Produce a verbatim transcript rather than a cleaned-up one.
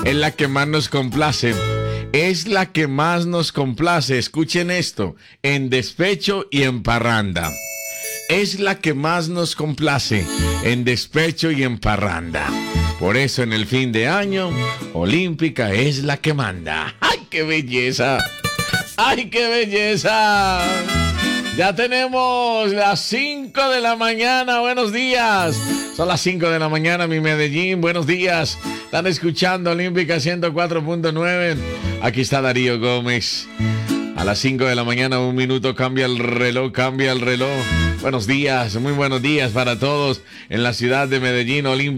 es la que más nos complace. Es la que más nos complace. Escuchen esto, en despecho y en parranda. Es la que más nos complace, en despecho y en parranda. Por eso en el fin de año, Olímpica es la que manda. ¡Ay, qué belleza! ¡Ay, qué belleza! Ya tenemos las cinco de la mañana. Buenos días. Son las cinco de la mañana, mi Medellín. Buenos días. Están escuchando Olímpica ciento cuatro punto nueve. Aquí está Darío Gómez. A las cinco de la mañana, un minuto, cambia el reloj, cambia el reloj. Buenos días, muy buenos días para todos en la ciudad de Medellín, Olímpica.